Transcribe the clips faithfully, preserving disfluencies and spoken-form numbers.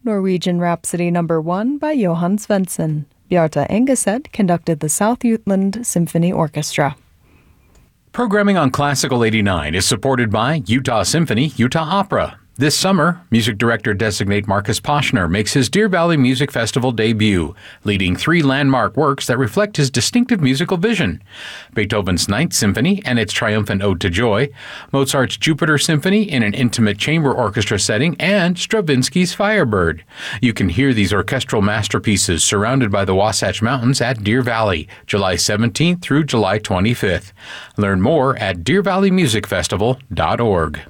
Norwegian Rhapsody Number One by Johan Svensson. Bjarte Engeset conducted the South Jutland Symphony Orchestra. Programming on Classical eighty-nine is supported by Utah Symphony, Utah Opera. This summer, music director-designate Marcus Poschner makes his Deer Valley Music Festival debut, leading three landmark works that reflect his distinctive musical vision: Beethoven's Ninth Symphony and its triumphant Ode to Joy, Mozart's Jupiter Symphony in an intimate chamber orchestra setting, and Stravinsky's Firebird. You can hear these orchestral masterpieces surrounded by the Wasatch Mountains at Deer Valley, July seventeenth through July twenty-fifth. Learn more at deer valley music festival dot org.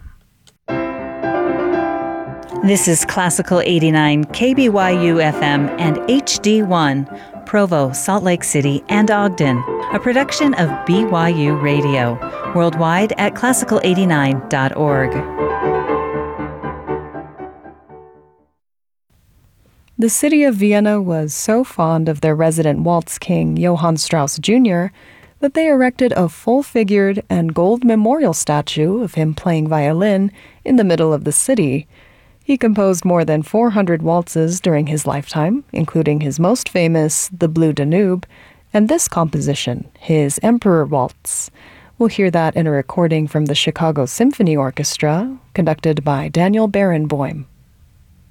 This is Classical eighty-nine, K B Y U F M and H D one, Provo, Salt Lake City, and Ogden, a production of B Y U Radio, worldwide at classical eighty-nine dot org. The city of Vienna was so fond of their resident waltz king, Johann Strauss Junior, that they erected a full-figured and gold memorial statue of him playing violin in the middle of the city. He composed more than four hundred waltzes during his lifetime, including his most famous, The Blue Danube, and this composition, his Emperor Waltz. We'll hear that in a recording from the Chicago Symphony Orchestra, conducted by Daniel Barenboim.